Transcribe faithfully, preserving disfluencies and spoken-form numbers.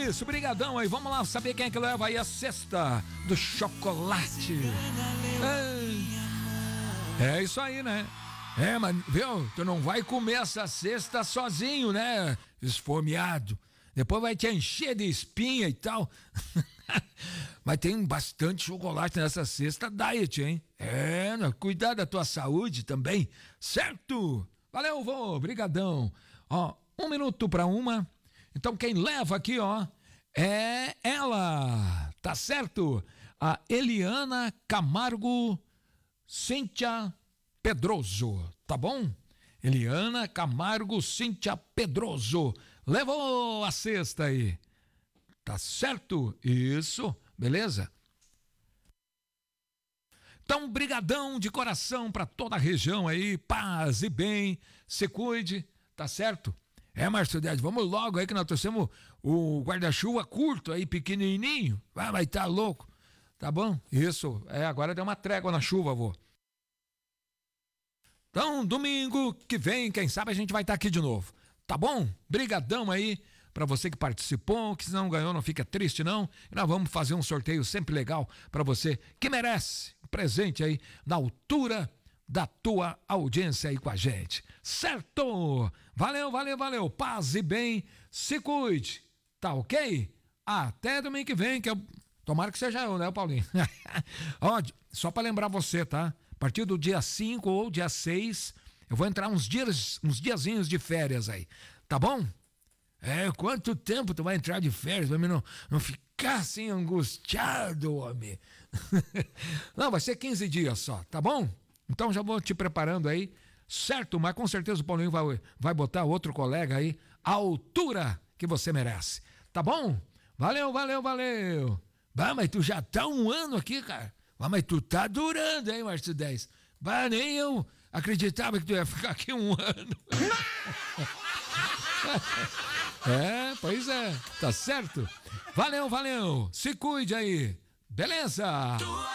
isso, brigadão aí. Vamos lá saber quem é que leva aí a cesta do chocolate. É, é isso aí, né? É, mas, viu? Tu não vai comer essa cesta sozinho, né? Esfomeado. Depois vai te encher de espinha e tal. Mas tem bastante chocolate nessa cesta diet, hein? É, né? Cuidar da tua saúde também, certo? Valeu, vô, brigadão. Ó, um minuto pra uma. Então quem leva aqui, ó, é ela, tá certo? A Eliana Camargo Cíntia Pedroso, tá bom? Eliana Camargo Cíntia Pedroso, levou a cesta aí. Tá certo? Isso, beleza? Então, brigadão de coração para toda a região aí, paz e bem, se cuide, tá certo? É, Márcio Dede, vamos logo aí que nós trouxemos o guarda-chuva curto aí, pequenininho, vai, vai tá louco, tá bom? Isso, é, agora deu uma trégua na chuva, vô. Então, domingo que vem, quem sabe a gente vai estar aqui de novo, tá bom? Brigadão aí. Para você que participou, que se não ganhou, não fica triste não. Nós vamos fazer um sorteio sempre legal para você que merece um presente aí na altura da tua audiência aí com a gente. Certo? Valeu, valeu, valeu. Paz e bem, se cuide. Tá ok? Até domingo que vem, que eu... tomara que seja eu, né, Paulinho? Ó, só para lembrar você, tá? A partir do dia cinco ou dia seis, eu vou entrar uns dias, uns diazinhos de férias aí. Tá bom? É, quanto tempo tu vai entrar de férias pra mim não, não ficar assim angustiado, homem? Não, vai ser quinze dias só, tá bom? Então já vou te preparando aí, certo? Mas com certeza o Paulinho vai, vai botar outro colega aí à altura que você merece, tá bom? Valeu, valeu, valeu. Bah, mas tu já tá um ano aqui, cara. Bah, mas tu tá durando, hein, Márcio dez? Bah, nem eu acreditava que tu ia ficar aqui um ano. É, pois é, tá certo? Valeu, valeu, se cuide aí, beleza?